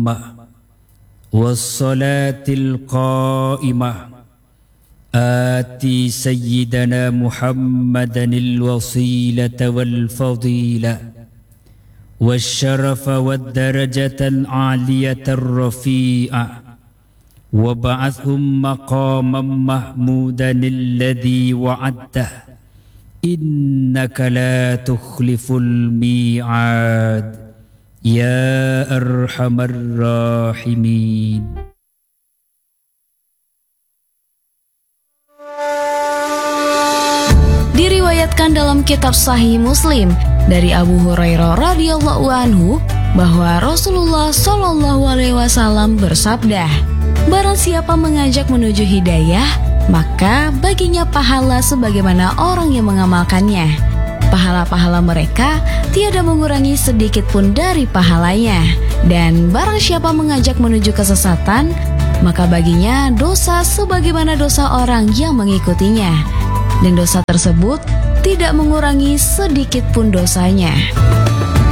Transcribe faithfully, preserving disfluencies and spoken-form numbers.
التامة والصلاة القائمة آتي سيدنا محمدا الوسيلة والفضيلة والشرف والدرجة العالية الرفيعة وبعثهم مقاما محمودا الذي وعدته إنك لا تخلف الميعاد يا أرحم الراحمين. Diriwayatkan dalam kitab Sahih Muslim dari Abu Hurairah radhiyallahu anhu bahwa Rasulullah shallallahu alaihi wasallam bersabda, barang siapa mengajak menuju hidayah, maka baginya pahala sebagaimana orang yang mengamalkannya. Pahala-pahala mereka tiada mengurangi sedikit pun dari pahalanya. Dan barang siapa mengajak menuju kesesatan, maka baginya dosa sebagaimana dosa orang yang mengikutinya. Dan dosa tersebut tidak mengurangi sedikit pun dosanya.